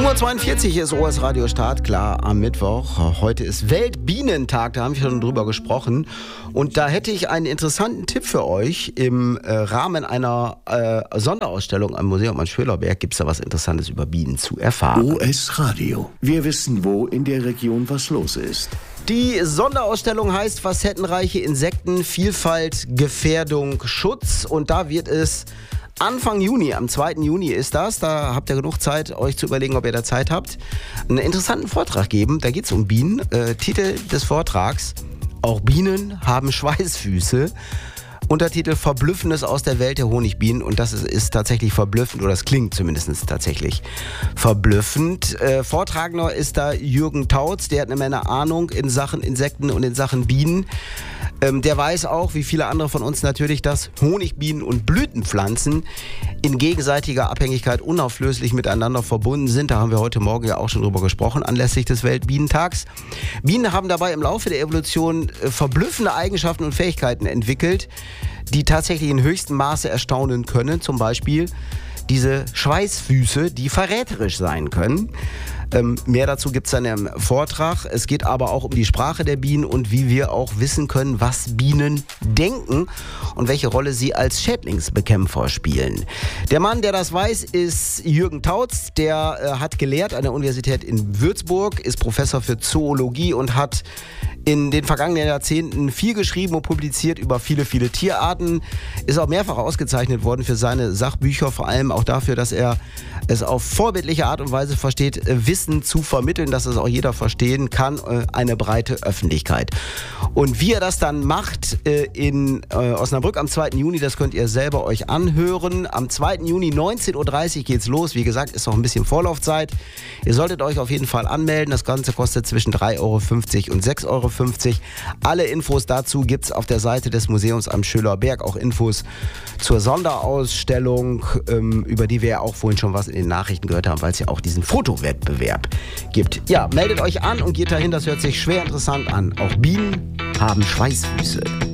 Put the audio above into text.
7.42 Uhr ist OS Radio Start, klar, am Mittwoch. Heute ist Weltbienentag, da haben wir schon drüber gesprochen. Und da hätte ich einen interessanten Tipp für euch. Im Rahmen einer Sonderausstellung am Museum am Schölerberg gibt es da was Interessantes über Bienen zu erfahren. OS Radio. Wir wissen, wo in der Region was los ist. Die Sonderausstellung heißt Facettenreiche Insekten, Vielfalt, Gefährdung, Schutz. Und da wird es Anfang Juni, am 2. Juni ist das, da habt ihr genug Zeit, euch zu überlegen, ob ihr da Zeit habt, einen interessanten Vortrag geben. Da geht es um Bienen. Titel des Vortrags: Auch Bienen haben Schweißfüße. Untertitel: Verblüffendes aus der Welt der Honigbienen. Und das ist tatsächlich verblüffend, oder das klingt zumindest tatsächlich verblüffend. Vortragender ist da Jürgen Tautz, der hat eine Menge Ahnung in Sachen Insekten und in Sachen Bienen. Der weiß auch, wie viele andere von uns natürlich, dass Honigbienen und Blütenpflanzen in gegenseitiger Abhängigkeit unauflöslich miteinander verbunden sind. Da haben wir heute Morgen ja auch schon drüber gesprochen, anlässlich des Weltbienentags. Bienen haben dabei im Laufe der Evolution verblüffende Eigenschaften und Fähigkeiten entwickelt, die tatsächlich in höchstem Maße erstaunen können. Zum Beispiel diese Schweißfüße, die verräterisch sein können. Mehr dazu gibt es dann im Vortrag. Es geht aber auch um die Sprache der Bienen und wie wir auch wissen können, was Bienen denken und welche Rolle sie als Schädlingsbekämpfer spielen. Der Mann, der das weiß, ist Jürgen Tautz. Der hat gelehrt an der Universität in Würzburg, ist Professor für Zoologie und hat in den vergangenen Jahrzehnten viel geschrieben und publiziert über viele, viele Tierarten. Ist auch mehrfach ausgezeichnet worden für seine Sachbücher, vor allem auch dafür, dass er es auf vorbildliche Art und Weise versteht, Wissen zu vermitteln, dass es auch jeder verstehen kann, eine breite Öffentlichkeit. Und wie er das dann macht in Osnabrück am 2. Juni, das könnt ihr selber euch anhören. Am 2. Juni 19.30 Uhr geht's los. Wie gesagt, ist noch ein bisschen Vorlaufzeit. Ihr solltet euch auf jeden Fall anmelden. Das Ganze kostet zwischen 3,50 Euro und 6,50 Euro. Alle Infos dazu gibt's auf der Seite des Museums am Schölerberg. Auch Infos zur Sonderausstellung, über die wir ja auch vorhin schon was in den Nachrichten gehört haben, weil es ja auch diesen Fotowettbewerb gibt. Ja, meldet euch an und geht dahin. Das hört sich schwer interessant an. Auch Bienen haben Schweißfüße.